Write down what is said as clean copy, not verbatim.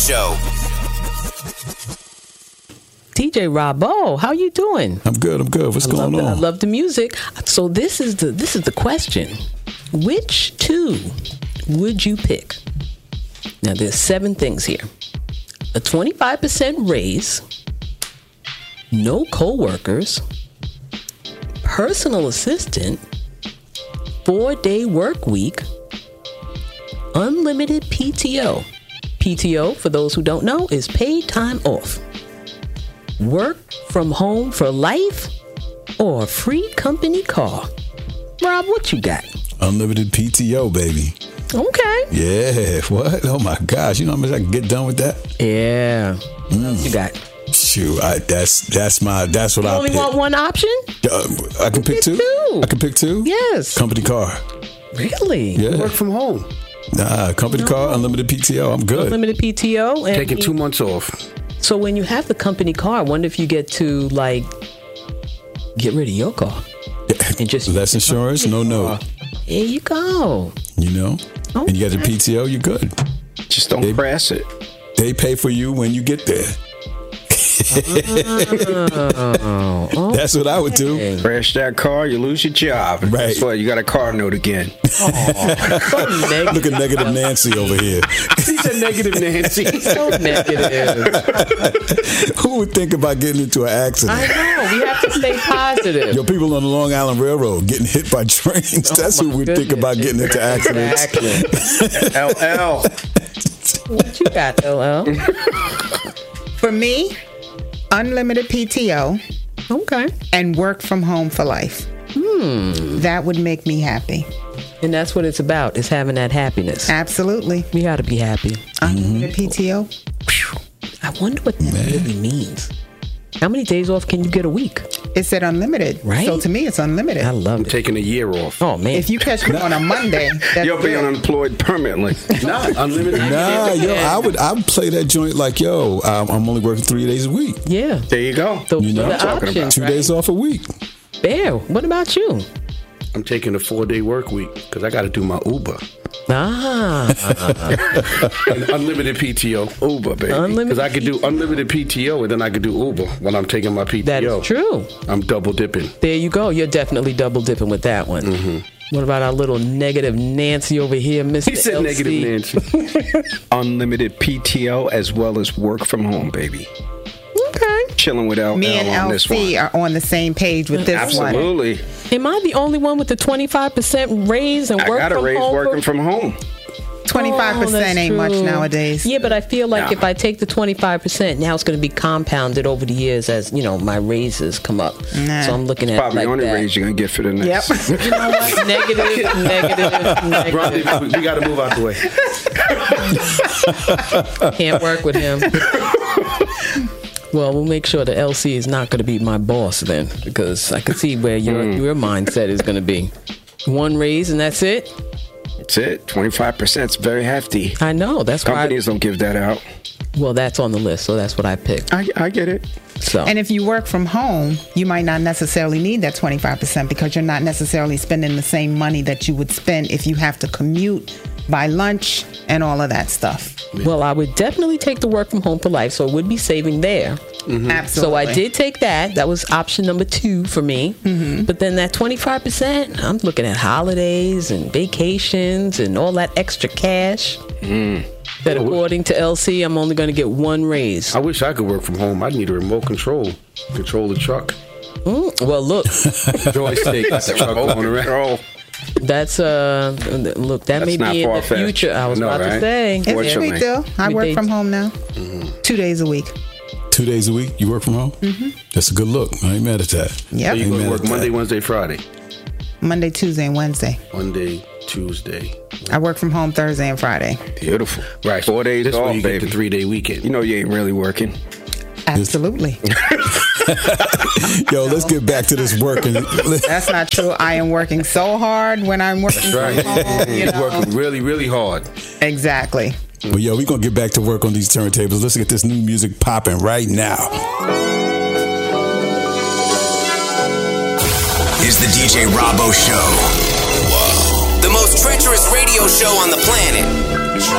Show. DJ Robbo, how you doing? I'm good. What's going on? I love the music. So this is the question. Which two would you pick? Now there's 7 things here. A 25% raise, no co-workers, personal assistant, 4-day work week, unlimited PTO. PTO, for those who don't know, is paid time off. Work from home for life, or a free company car. Rob, what you got? Unlimited PTO, baby. Okay. Yeah. What? Oh my gosh! You know how much I can get done with that? Yeah. What else you got? Shoot, that's what You I only pick. want one option? I can pick two. I can pick two. Yes. Company car. Really? Yeah. Work from home. Nah, company car, unlimited PTO. I'm good. Unlimited PTO. And Taking 2 months off. So when you have the company car, I wonder if you get to get rid of your car and just less insurance, no note. There you go. You know, and you got the PTO, you're good. Just don't crash it. They pay for you when you get there. That's what I would do. Crash that car, you lose your job. Right. Guess what? You got a car note again. Look at negative Nancy over here. He's a negative Nancy. So negative. Who would think about getting into an accident? I know. We have to stay positive. Yo, people on the Long Island Railroad getting hit by trains. That's who would think about getting into accidents. LL. What you got, LL? For me, unlimited PTO. Okay. And work from home for life. That would make me happy. And that's what it's about, is having that happiness. Absolutely. We got to be happy. Unlimited PTO. I wonder what that really means. How many days off can you get a week? It said unlimited. Right? So to me, it's unlimited. I love I'm it. taking a year off. Oh, man. If you catch me on a Monday, that's You'll be good. unemployed permanently. Nah, unlimited. Nah, yo, I would play that joint like, yo, I'm only working 3 days a week. Yeah. There you go. So You know, the talking about options, 2 right? days off a week. Bear, what about you? I'm taking a 4-day work week because I got to do my Uber. Ah. And unlimited PTO. Uber, baby. Unlimited Because I could do unlimited PTO and then I could do Uber when I'm taking my PTO. That is true. I'm double dipping. There you go. You're definitely double dipping with that one. What about our little negative Nancy over here, Mr. He said LC? negative Nancy. Unlimited PTO as well as work from home, baby. Okay. Chilling with LL Me and on this one. LC are on the same page with this one. Absolutely. Am I the only one with the 25% raise and I work got a from raise home? working from home. 25% that's ain't much true. nowadays. Yeah, but I feel like Nah. if I take the 25%, now it's going to be compounded over the years as, my raises come up. Nah. So I'm looking at Probably it the like only that. raise you're going to get for the next. Yep. You know what? Negative. Ronnie, we got to move out the way. Can't work with him. Well, we'll make sure the LC is not going to be my boss then, because I can see where your mindset is going to be. One raise and that's it? That's it. 25% is very hefty. I know. That's why. Companies don't give that out. Well, that's on the list, so that's what I picked. I get it. So. And if you work from home, you might not necessarily need that 25% because you're not necessarily spending the same money that you would spend if you have to commute, buy lunch, and all of that stuff. Well, I would definitely take the work from home for life, so it would be saving there. Absolutely. So I did take that. That was option number 2 for me. But then that 25%, I'm looking at holidays and vacations and all that extra cash. That according to LC, I'm only going to get one raise. I wish I could work from home. I need a remote control the truck. Well, look, Joystick. Got the truck going around. that's look, that may not be in the far-fetched. future. I was I know, about to right? say. It's Fortunately. sweet though. I work from home now. 2 days a week. 2 days a week, you work from home? That's a good look. I ain't mad at that. Yep. So you go to work Monday, Wednesday, Friday. Monday, Tuesday, and Wednesday. Monday, Tuesday. I work from home Thursday and Friday. Beautiful. Right. 4 days This way off, you get baby. the 3-day weekend. You know you ain't really working. Absolutely. Yo, let's get back to this working. That's not true. I am working so hard when I'm working Right. from home. You He's know? working really, really hard. Exactly. But yo, we're going to get back to work on these turntables. Let's get this new music popping right now. Is the DJ Robbo Show. Whoa. The most treacherous radio show on the planet.